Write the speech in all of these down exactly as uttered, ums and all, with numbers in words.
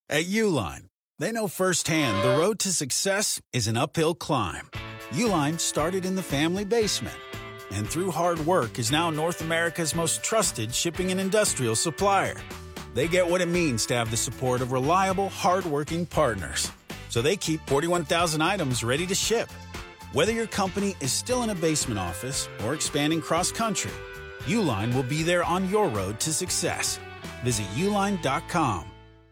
At Uline, they know firsthand the road to success is an uphill climb. Uline started in the family basement, and through hard work is now North America's most trusted shipping and industrial supplier. They get what it means to have the support of reliable, hardworking partners. So they keep forty-one thousand items ready to ship. Whether your company is still in a basement office or expanding cross-country, Uline will be there on your road to success. Visit uline dot com.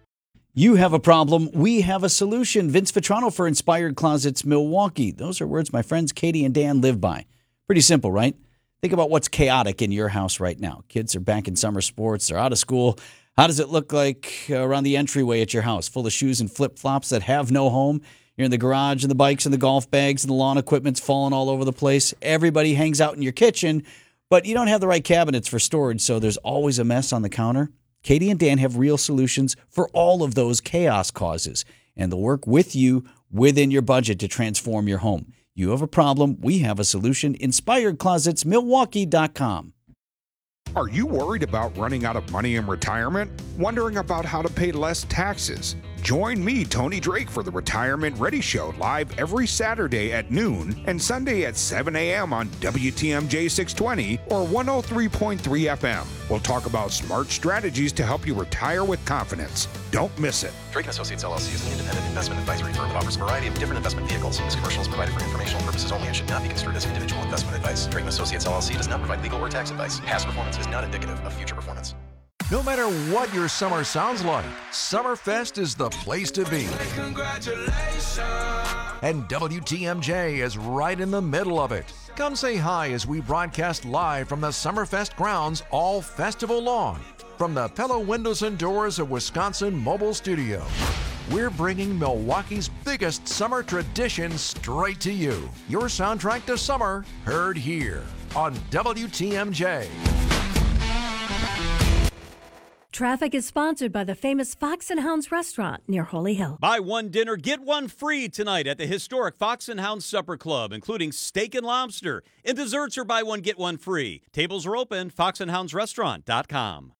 You have a problem, we have a solution. Vince Vitrano for Inspired Closets Milwaukee. Those are words my friends Katie and Dan live by. Pretty simple, right? Think about what's chaotic in your house right now. Kids are back in summer sports, they're out of school. How does it look like around the entryway at your house? Full of shoes and flip-flops that have no home. You're in the garage and the bikes and the golf bags and the lawn equipment's falling all over the place. Everybody hangs out in your kitchen, but you don't have the right cabinets for storage, so there's always a mess on the counter. Katie and Dan have real solutions for all of those chaos causes, and they'll work with you within your budget to transform your home. You have a problem, we have a solution. inspired closets milwaukee dot com. Are you worried about running out of money in retirement? Wondering about how to pay less taxes? Join me, Tony Drake, for the Retirement Ready Show, live every Saturday at noon and Sunday at seven a.m. on W T M J six twenty or one oh three point three F M. We'll talk about smart strategies to help you retire with confidence. Don't miss it. Drake and Associates L L C is an independent investment advisory firm that offers a variety of different investment vehicles. This commercial is provided for informational purposes only and should not be construed as individual investment advice. Drake and Associates L L C does not provide legal or tax advice. Past performance is not indicative of future performance. No matter what your summer sounds like, Summerfest is the place to be. Congratulations! And W T M J is right in the middle of it. Come say hi as we broadcast live from the Summerfest grounds all festival long. From the Pella Windows and Doors of Wisconsin Mobile Studio, we're bringing Milwaukee's biggest summer tradition straight to you. Your soundtrack to summer, heard here on W T M J. Traffic is sponsored by the famous Fox and Hounds restaurant near Holy Hill. Buy one dinner, get one free tonight at the historic Fox and Hounds Supper Club, including steak and lobster. And desserts are buy one, get one free. Tables are open, fox and hounds restaurant dot com.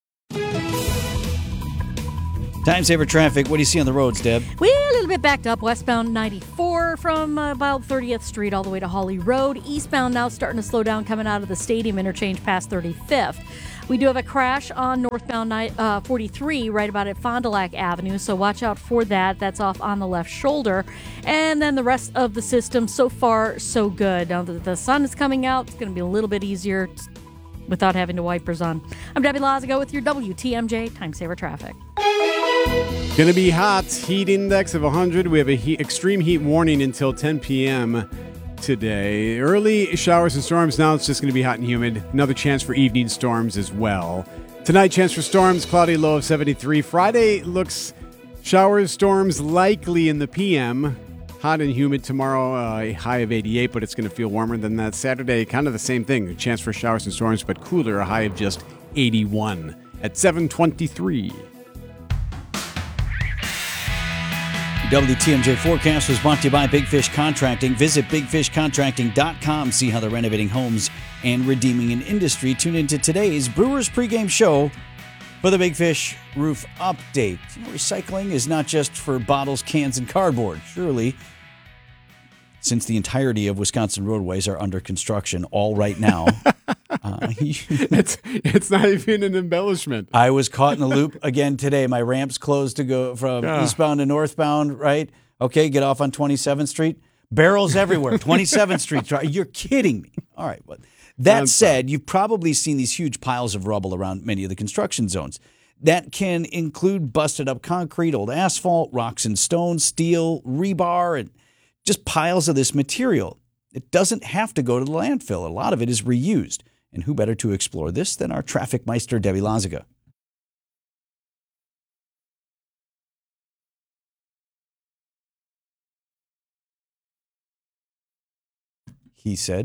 Time saver traffic. What do you see on the roads, Deb? We're a little bit backed up. Westbound ninety-four from uh, about thirtieth Street all the way to Holly Road. Eastbound now starting to slow down coming out of the Stadium interchange past thirty-fifth. We do have a crash on northbound uh, forty-three right about at Fond du Lac Avenue, so watch out for that. That's off on the left shoulder. And then the rest of the system, so far, so good. Now that the sun is coming out, it's going to be a little bit easier without having the wipers on. I'm Debbie Lazago with your W T M J Time Saver Traffic. Going to be hot. Heat index of one hundred. We have a heat, extreme heat warning until ten p.m. today. Early showers and storms. Now it's just going to be hot and humid. Another chance for evening storms as well. Tonight, chance for storms. Cloudy, low of seventy-three. Friday looks showers, storms likely in the p m. Hot and humid tomorrow, uh, a high of eighty-eight, but it's going to feel warmer than that. Saturday, kind of the same thing. A chance for showers and storms, but cooler, a high of just eighty-one at seven twenty-three. W T M J forecast was brought to you by Big Fish Contracting. Visit big fish contracting dot com. See how they're renovating homes and redeeming an industry. Tune into today's Brewers pregame show for the Big Fish roof update. You know, recycling is not just for bottles, cans, and cardboard. Surely, since the entirety of Wisconsin roadways are under construction all right now. uh, it's, it's not even an embellishment. I was caught in the loop again today. My ramp's closed to go from yeah. eastbound to northbound, right? Okay, get off on twenty-seventh Street. Barrels everywhere. twenty-seventh Street. You're kidding me. All right. But that said, you've probably seen these huge piles of rubble around many of the construction zones. That can include busted up concrete, old asphalt, rocks and stones, steel, rebar, and just piles of this material. It doesn't have to go to the landfill. A lot of it is reused. And who better to explore this than our traffic meister, Debbie Lazaga? He said.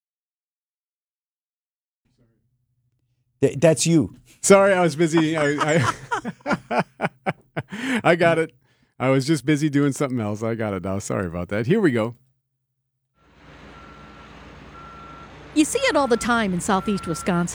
Th- that's you. Sorry, I was busy. I, I, I got it. I was just busy doing something else. I got it now. Sorry about that. Here we go. You see it all the time in southeast Wisconsin.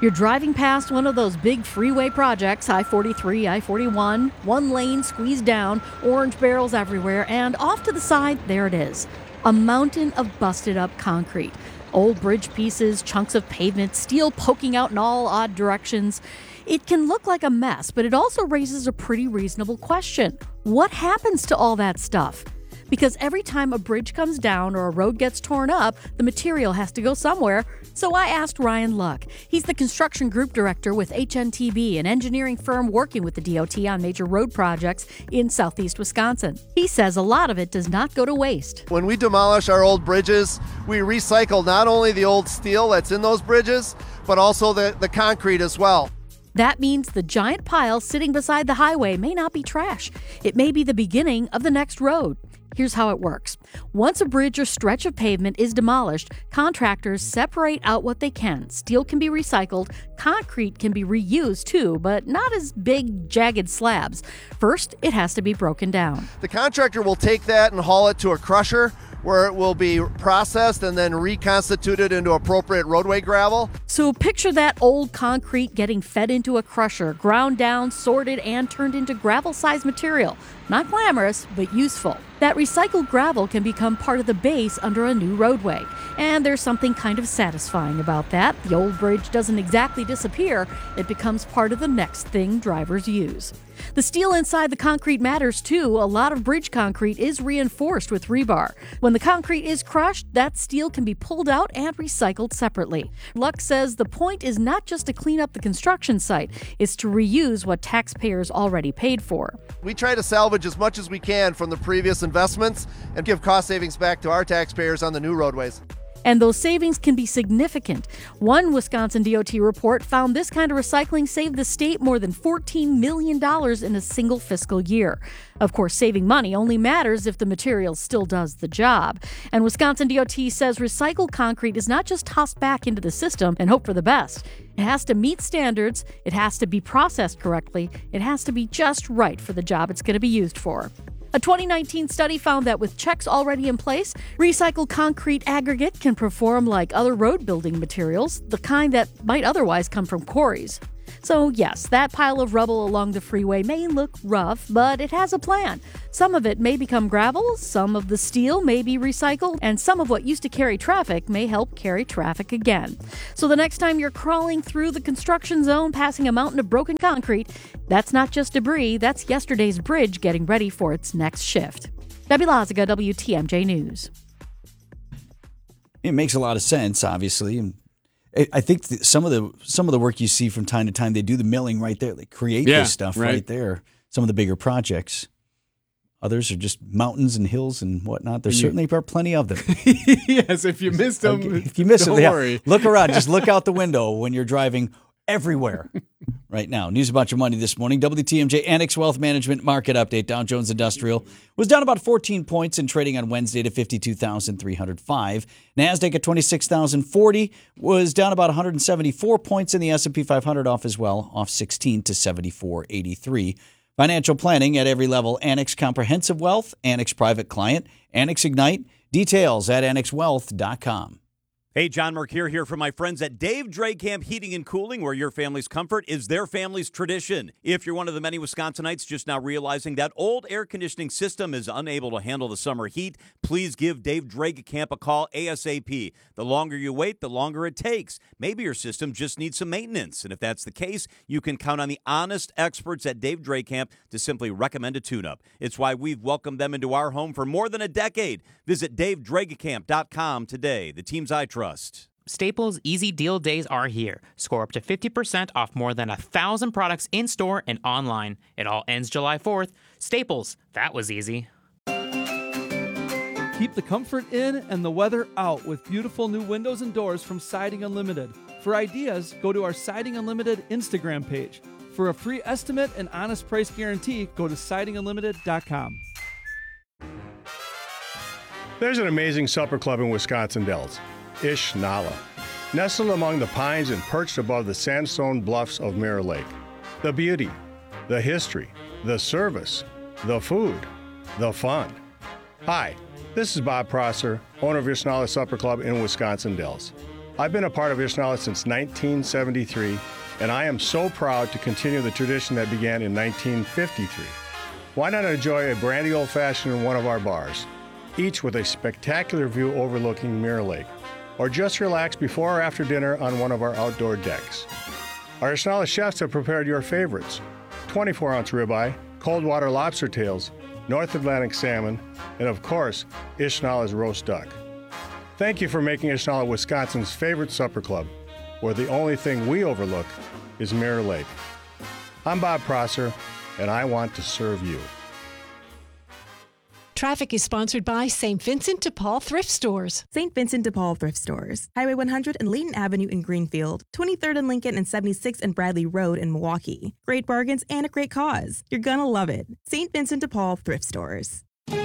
You're driving past one of those big freeway projects, I forty-three, I forty-one, one lane squeezed down, orange barrels everywhere, and off to the side, there it is. A mountain of busted up concrete. Old bridge pieces, chunks of pavement, steel poking out in all odd directions. It can look like a mess, but it also raises a pretty reasonable question. What happens to all that stuff? Because every time a bridge comes down or a road gets torn up, the material has to go somewhere. So I asked Ryan Luck. He's the construction group director with H N T B, an engineering firm working with the D O T on major road projects in southeast Wisconsin. He says a lot of it does not go to waste. When we demolish our old bridges, we recycle not only the old steel that's in those bridges, but also the, the concrete as well. That means the giant pile sitting beside the highway may not be trash. It may be the beginning of the next road. Here's how it works. Once a bridge or stretch of pavement is demolished, contractors separate out what they can. Steel can be recycled, concrete can be reused too, but not as big, jagged slabs. First, it has to be broken down. The contractor will take that and haul it to a crusher, where it will be processed and then reconstituted into appropriate roadway gravel. So picture that old concrete getting fed into a crusher, ground down, sorted, and turned into gravel-sized material. Not glamorous, but useful. That recycled gravel can become part of the base under a new roadway. And there's something kind of satisfying about that. The old bridge doesn't exactly disappear. It becomes part of the next thing drivers use. The steel inside the concrete matters too. A lot of bridge concrete is reinforced with rebar. When the concrete is crushed, that steel can be pulled out and recycled separately. Luck says the point is not just to clean up the construction site, it's to reuse what taxpayers already paid for. We try to salvage as much as we can from the previous investments and give cost savings back to our taxpayers on the new roadways. And those savings can be significant. One Wisconsin D O T report found this kind of recycling saved the state more than fourteen million dollars in a single fiscal year. Of course, saving money only matters if the material still does the job. And Wisconsin D O T says recycled concrete is not just tossed back into the system and hope for the best. It has to meet standards, it has to be processed correctly, it has to be just right for the job it's going to be used for. A twenty nineteen study found that with checks already in place, recycled concrete aggregate can perform like other road building materials, the kind that might otherwise come from quarries. So yes, that pile of rubble along the freeway may look rough, but it has a plan. Some of it may become gravel, some of the steel may be recycled, and some of what used to carry traffic may help carry traffic again. So the next time you're crawling through the construction zone passing a mountain of broken concrete, that's not just debris, that's yesterday's bridge getting ready for its next shift. Debbie Loziga, W T M J News. It makes a lot of sense, obviously, and I think some of the some of the work you see from time to time, they do the milling right there. They create yeah, this stuff right. right there. Some of the bigger projects. Others are just mountains and hills and whatnot. There certainly are plenty of them. Yes, if you missed them, okay. if you missed don't them, yeah, worry. Look around. Just look out the window when you're driving everywhere right now. News about your money this morning. W T M J Annex Wealth Management Market Update. Dow Jones Industrial was down about fourteen points in trading on Wednesday to fifty-two thousand three hundred five. NASDAQ at twenty-six thousand forty was down about one hundred seventy-four points, and the S and P five hundred off as well, off sixteen to seventy-four eighty-three. Financial planning at every level. Annex Comprehensive Wealth, Annex Private Client, Annex Ignite. Details at annex wealth dot com. Hey, John Mercure here from my friends at Dave Drakamp Heating and Cooling, where your family's comfort is their family's tradition. If you're one of the many Wisconsinites just now realizing that old air conditioning system is unable to handle the summer heat, please give Dave Drakamp a call ASAP. The longer you wait, the longer it takes. Maybe your system just needs some maintenance, and if that's the case, you can count on the honest experts at Dave Drakamp to simply recommend a tune-up. It's why we've welcomed them into our home for more than a decade. Visit dave drakamp dot com today. The teams I trust. Trust. Staples Easy Deal Days are here. Score up to fifty percent off more than a thousand products in-store and online. It all ends July fourth. Staples, that was easy. Keep the comfort in and the weather out with beautiful new windows and doors from Siding Unlimited. For ideas, go to our Siding Unlimited Instagram page. For a free estimate and honest price guarantee, go to siding unlimited dot com. There's an amazing supper club in Wisconsin Dells. Ish Nala, nestled among the pines and perched above the sandstone bluffs of Mirror Lake. The beauty, the history, the service, the food, the fun. Hi, this is Bob Prosser, owner of Ish Nala Supper Club in Wisconsin Dells. I've been a part of Ishnala since nineteen seventy-three, and I am so proud to continue the tradition that began in nineteen fifty-three. Why not enjoy a brandy old-fashioned in one of our bars, each with a spectacular view overlooking Mirror Lake, or just relax before or after dinner on one of our outdoor decks. Our Ishnala chefs have prepared your favorites: twenty-four ounce ribeye, cold water lobster tails, North Atlantic salmon, and of course, Ishnala's roast duck. Thank you for making Ishnala Wisconsin's favorite supper club, where the only thing we overlook is Mirror Lake. I'm Bob Prosser, and I want to serve you. Traffic is sponsored by Saint Vincent de Paul Thrift Stores. Saint Vincent de Paul Thrift Stores. Highway one hundred and Layton Avenue in Greenfield. twenty-third and Lincoln and seventy-sixth and Bradley Road in Milwaukee. Great bargains and a great cause. You're gonna love it. Saint Vincent de Paul Thrift Stores.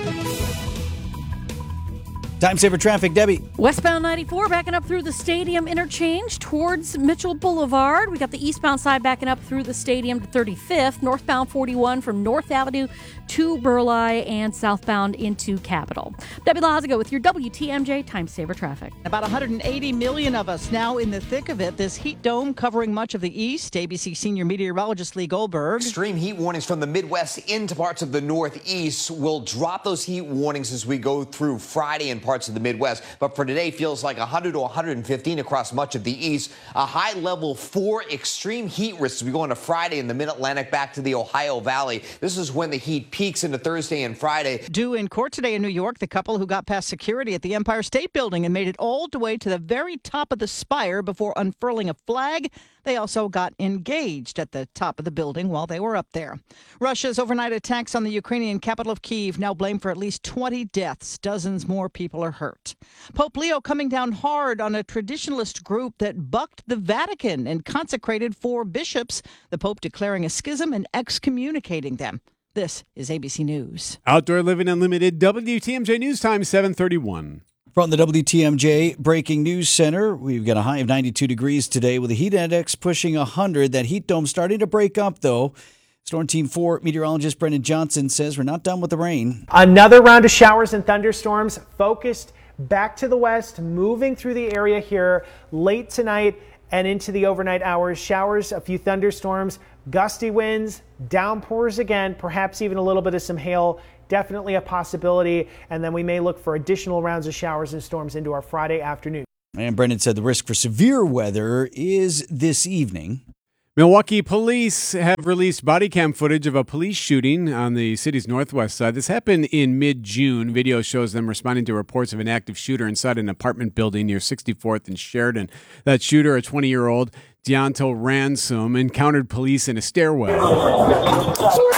Time saver traffic, Debbie. Westbound ninety-four backing up through the stadium interchange towards Mitchell Boulevard. We got the eastbound side backing up through the stadium to thirty-fifth. Northbound forty-one from North Avenue to Burleigh, and southbound into Capitol. Debbie Lazago with your W T M J Time Saver Traffic. About one hundred eighty million of us now in the thick of it. This heat dome covering much of the east. A B C senior meteorologist Lee Goldberg. Extreme heat warnings from the Midwest into parts of the Northeast. Will drop those heat warnings as we go through Friday and parts of the Midwest. But for today, feels like one hundred to one hundred fifteen across much of the east. A high level four extreme heat risks as we go into Friday in the Mid-Atlantic back to the Ohio Valley. This is when the heat peaks into Thursday and Friday. Due in court today in New York, the couple who got past security at the Empire State Building and made it all the way to the very top of the spire before unfurling a flag. They also got engaged at the top of the building while they were up there. Russia's overnight attacks on the Ukrainian capital of Kyiv now blamed for at least twenty deaths. Dozens more people are hurt. Pope Leo coming down hard on a traditionalist group that bucked the Vatican and consecrated four bishops, the Pope declaring a schism and excommunicating them. This is A B C News. Outdoor Living Unlimited, W T M J News Time, seven thirty-one. From the W T M J Breaking News Center, we've got a high of ninety-two degrees today with the heat index pushing one hundred. That heat dome starting to break up, though. Storm Team four meteorologist Brendan Johnson says we're not done with the rain. Another round of showers and thunderstorms focused back to the west, moving through the area here late tonight and into the overnight hours. Showers, a few thunderstorms, gusty winds, downpours again, perhaps even a little bit of some hail. Definitely a possibility, and then we may look for additional rounds of showers and storms into our Friday afternoon. And Brendan said the risk for severe weather is this evening. Milwaukee police have released body cam footage of a police shooting on the city's northwest side. This happened in mid-June. Video shows them responding to reports of an active shooter inside an apartment building near sixty-fourth and Sheridan. That shooter, a twenty-year-old Deonto Ransom, encountered police in a stairwell.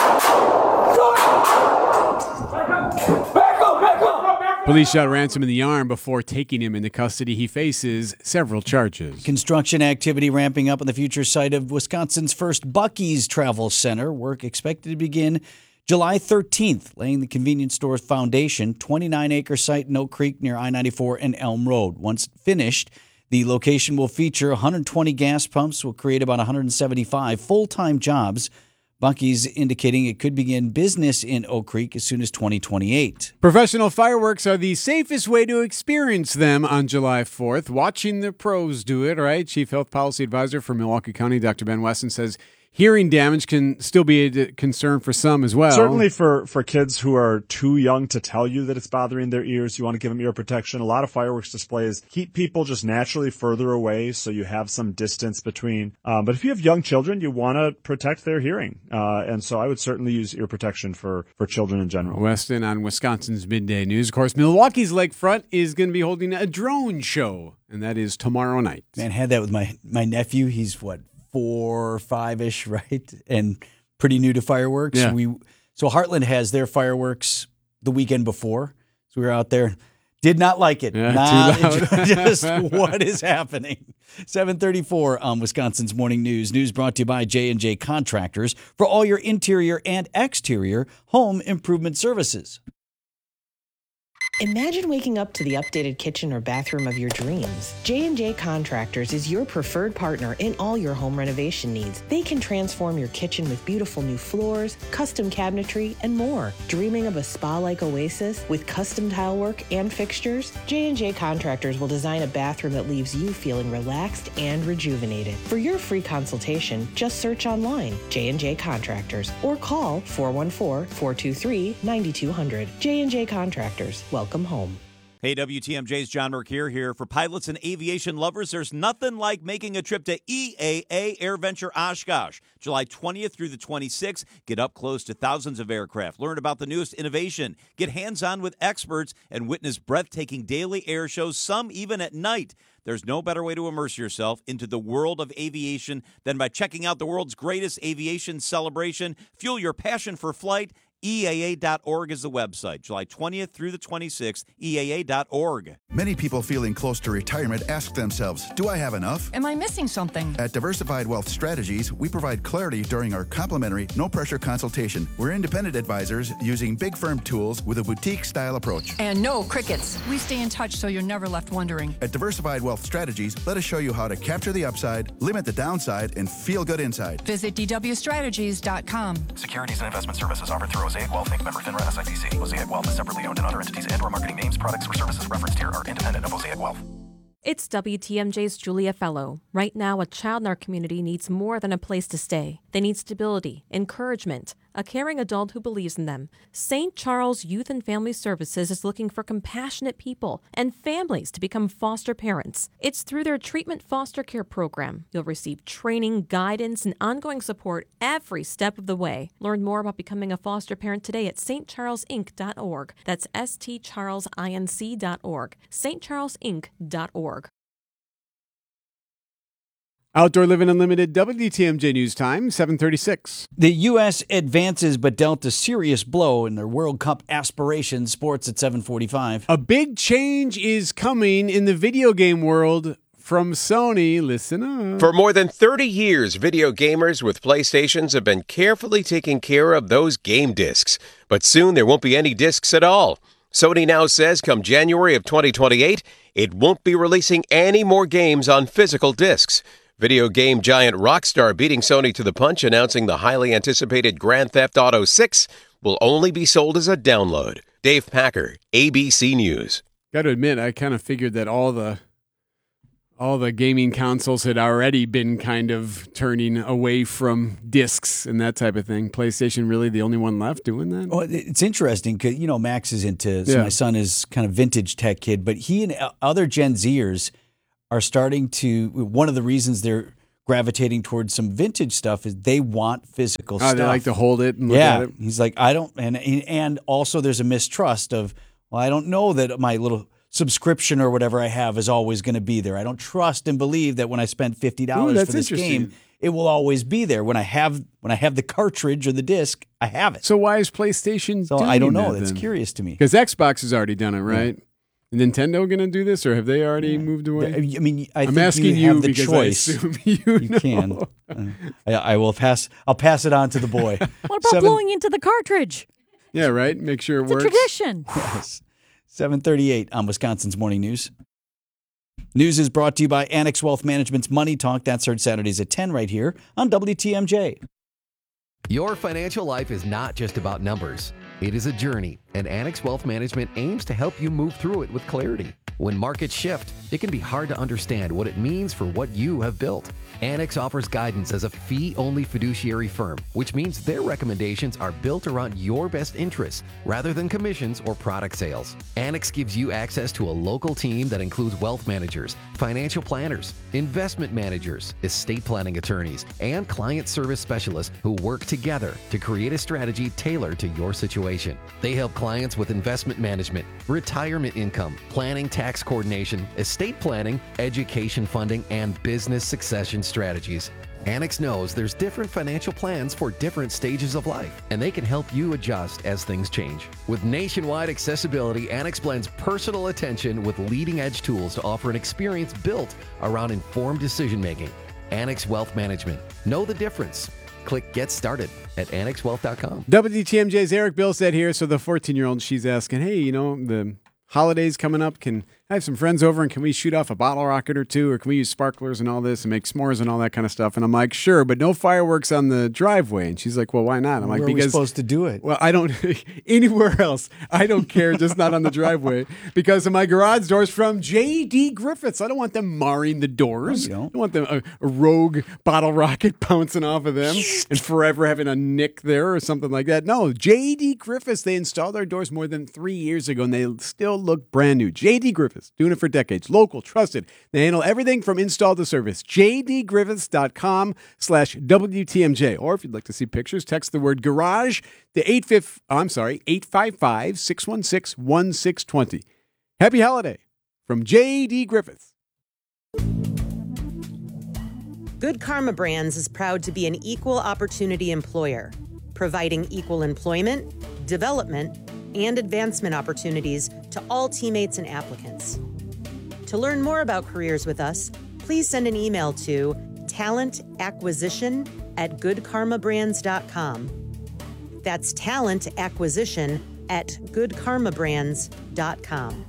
Police shot Ransom in the arm before taking him into custody. He faces several charges. Construction activity ramping up on the future site of Wisconsin's first Buc-ee's Travel Center. Work expected to begin July thirteenth, laying the convenience store's foundation. twenty-nine acre site in Oak Creek near I ninety-four and Elm Road. Once finished, the location will feature one hundred twenty gas pumps, will create about one hundred seventy-five full-time jobs. Buc-ee's indicating it could begin business in Oak Creek as soon as twenty twenty-eight. Professional fireworks are the safest way to experience them on July fourth. Watching the pros do it, right? Chief Health Policy Advisor for Milwaukee County, Doctor Ben Wesson, says hearing damage can still be a concern for some as well. Certainly for, for kids who are too young to tell you that it's bothering their ears, you want to give them ear protection. A lot of fireworks displays keep people just naturally further away, so you have some distance between. Um, but if you have young children, you want to protect their hearing. Uh, and so I would certainly use ear protection for, for children in general. Weston on Wisconsin's Midday News. Of course, Milwaukee's Lakefront is going to be holding a drone show, and that is tomorrow night. Man, I had that with my, my nephew. He's what? Four, five-ish, right? And pretty new to fireworks. Yeah. We so Heartland has their fireworks the weekend before. So we were out there. Did not like it. Yeah, not just what is happening. seven thirty-four on Wisconsin's Morning News. News brought to you by J and J Contractors for all your interior and exterior home improvement services. Imagine waking up to the updated kitchen or bathroom of your dreams. J and J Contractors is your preferred partner in all your home renovation needs. They can transform your kitchen with beautiful new floors, custom cabinetry, and more. Dreaming of a spa-like oasis with custom tile work and fixtures? J and J Contractors will design a bathroom that leaves you feeling relaxed and rejuvenated. For your free consultation, just search online, J and J Contractors, or call four one four, four two three, nine two zero zero. J and J Contractors. Welcome home. Hey, W T M J's John Mercure here. For pilots and aviation lovers, there's nothing like making a trip to E A A AirVenture Oshkosh. July twentieth through the twenty-sixth, get up close to thousands of aircraft, learn about the newest innovation, get hands-on with experts, and witness breathtaking daily air shows, some even at night. There's no better way to immerse yourself into the world of aviation than by checking out the world's greatest aviation celebration. Fuel your passion for flight. E A A dot org is the website. July twentieth through the twenty-sixth, E A A dot org. Many people feeling close to retirement ask themselves, do I have enough? Am I missing something? At Diversified Wealth Strategies, we provide clarity during our complimentary, no-pressure consultation. We're independent advisors using big firm tools with a boutique-style approach. And no crickets. We stay in touch so you're never left wondering. At Diversified Wealth Strategies, let us show you how to capture the upside, limit the downside, and feel good inside. Visit D W strategies dot com. Securities and investment services offered through Mosaic Wealth, Incorporated. Member FINRA S I P C. Mosaic Wealth is separately owned, and other entities and or marketing names, products, or services referenced here are independent of Mosaic Wealth. It's W T M J's Julia Fellow. Right now, a child in our community needs more than a place to stay. They need stability, encouragement, a caring adult who believes in them. Saint Charles Youth and Family Services is looking for compassionate people and families to become foster parents. It's through their treatment foster care program. You'll receive training, guidance, and ongoing support every step of the way. Learn more about becoming a foster parent today at st charles inc dot org. That's S T Charles Inc dot org. st charles inc dot org. Outdoor Living Unlimited, W T M J News Time, seven thirty-six. The U S advances but dealt a serious blow in their World Cup aspirations. Sports at seven forty-five. A big change is coming in the video game world from Sony. Listen up. For more than thirty years, video gamers with PlayStations have been carefully taking care of those game discs. But soon there won't be any discs at all. Sony now says come January of twenty twenty-eight, it won't be releasing any more games on physical discs. Video game giant Rockstar beating Sony to the punch, announcing the highly anticipated Grand Theft Auto six will only be sold as a download. Dave Packer, A B C News. Got to admit, I kind of figured that all the all the gaming consoles had already been kind of turning away from discs and that type of thing. PlayStation really the only one left doing that? Oh, it's interesting because, you know, Max is into, so Yeah. my son is kind of vintage tech kid, but he and other Gen Zers are starting to, one of the reasons they're gravitating towards some vintage stuff is they want physical Oh, stuff. they like to hold it and look yeah. at it. He's like, I don't, and and also there's a mistrust of, well, I don't know that my little subscription or whatever I have is always going to be there. I don't trust and believe that when I spend fifty dollars Ooh, for that's this interesting. game, it will always be there. When I have when I have the cartridge or the disc, I have it. So why is PlayStation So doing I don't know. that That's then? curious to me. Because Xbox has already done it, right? Nintendo going to do this, or have they already moved away? I mean, I I'm think asking you have the because choice. I assume you, You know. can. Uh, I, I will pass. I'll pass it on to the boy. What about Seven- blowing into the cartridge? Yeah, right. Make sure it It's a works. tradition. Yes. seven thirty-eight on Wisconsin's Morning News. News is brought to you by Annex Wealth Management's Money Talk. That's heard Saturdays at ten right here on W T M J. Your financial life is not just about numbers. It is a journey, and Annex Wealth Management aims to help you move through it with clarity. When markets shift, it can be hard to understand what it means for what you have built. Annex offers guidance as a fee-only fiduciary firm, which means their recommendations are built around your best interests rather than commissions or product sales. Annex gives you access to a local team that includes wealth managers, financial planners, investment managers, estate planning attorneys, and client service specialists who work together to create a strategy tailored to your situation. They help clients with investment management, retirement income, planning, tax coordination, estate planning, education funding, and business succession strategies. Annex knows there's different financial plans for different stages of life, and they can help you adjust as things change. With nationwide accessibility, Annex blends personal attention with leading-edge tools to offer an experience built around informed decision-making. Annex Wealth Management. Know the difference. Click Get Started at annex wealth dot com. W T M J's Eric Billstead here. So the fourteen-year-old, she's asking, hey, you know, the holidays coming up. Can I have some friends over and can we shoot off a bottle rocket or two, or can we use sparklers and all this and make s'mores and all that kind of stuff? And I'm like, sure, but no fireworks on the driveway. And she's like, well, why not? I'm like, Where are we because supposed to do it? Well, I don't anywhere else. I don't care, just not on the driveway because of my garage doors from J D Griffiths. I don't want them marring the doors. No, you don't. I don't want them a, a rogue bottle rocket bouncing off of them and forever having a nick there or something like that. No, J D Griffiths. They installed our doors more than three years ago, and they still look brand new. J D Griffiths, doing it for decades. Local, trusted. They handle everything from install to service. j d griffiths dot com slash W T M J. Or if you'd like to see pictures, text the word garage to eight five, oh, I'm sorry, eight five five, six one six, one six two zero. Happy holiday from J D Griffiths. Good Karma Brands is proud to be an equal opportunity employer, providing equal employment, development, and advancement opportunities to all teammates and applicants. To learn more about careers with us, please send an email to talent acquisition at good karma brands dot com. That's talent acquisition at good karma brands dot com.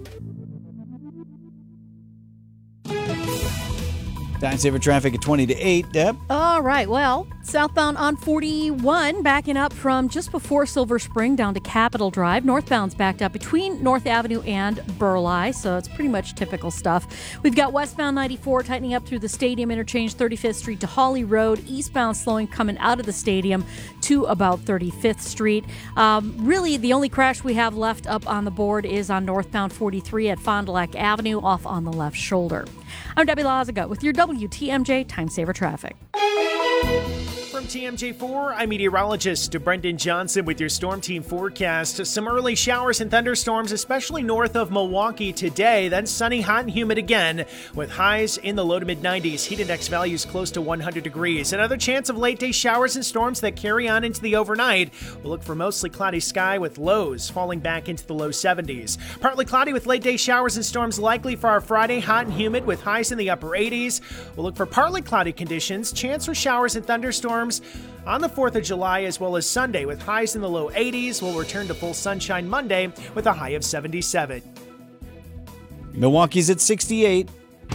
Time saver traffic at twenty to eight. Deb? All right. Well, southbound on forty-one, backing up from just before Silver Spring down to Capitol Drive. Northbound's backed up between North Avenue and Burleigh, so it's pretty much typical stuff. We've got westbound ninety-four tightening up through the Stadium Interchange, thirty-fifth Street to Hawley Road. Eastbound slowing coming out of the Stadium to about thirty-fifth Street. Um, really, the only crash we have left up on the board is on northbound forty-three at Fond du Lac Avenue off on the left shoulder. I'm Debbie Lazaga with your W T M J Time Saver Traffic. From T M J four, I'm meteorologist Brendan Johnson with your Storm Team forecast. Some early showers and thunderstorms, especially north of Milwaukee today. Then sunny, hot, and humid again with highs in the low to mid nineties. Heat index values close to one hundred degrees. Another chance of late day showers and storms that carry on into the overnight. We'll look for mostly cloudy sky with lows falling back into the low seventies. Partly cloudy with late day showers and storms likely for our Friday. Hot and humid with highs in the upper eighties. We'll look for partly cloudy conditions. Chance for showers and thunderstorms on the fourth of July as well as Sunday with highs in the low eighties. We'll return to full sunshine Monday with a high of seventy-seven. Milwaukee's at sixty-eight.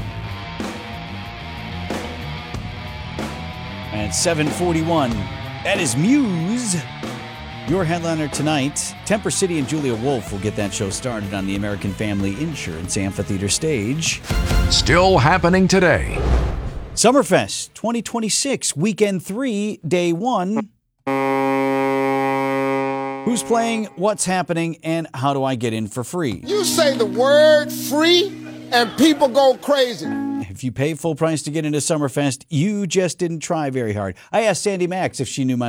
And seven forty-one. That is Muse. Your headliner tonight. Temper City and Julia Wolf will get that show started on the American Family Insurance Amphitheater stage. Still happening today. Summerfest twenty twenty-six, weekend three, day one. Who's playing, what's happening, and how do I get in for free? You say the word free and people go crazy. If you pay full price to get into Summerfest, you just didn't try very hard. I asked Sandy Max if she knew my